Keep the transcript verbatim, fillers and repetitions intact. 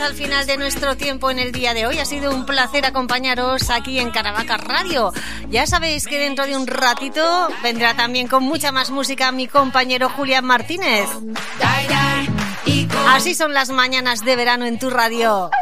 Al final de nuestro tiempo en el día de hoy, ha sido un placer acompañaros aquí en Caravaca Radio. Ya sabéis que dentro de un ratito vendrá también con mucha más música mi compañero Julián Martínez. Así son las mañanas de verano en tu radio.